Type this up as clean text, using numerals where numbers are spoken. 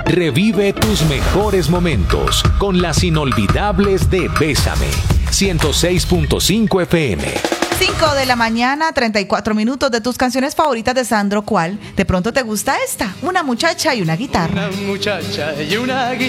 Revive tus mejores momentos con las inolvidables de Bésame. 106.5 FM. 5 de la mañana, 34 minutos. De tus canciones favoritas de Sandro, ¿cuál? De pronto te gusta esta, Una muchacha y una guitarra. Una muchacha y una guitarra.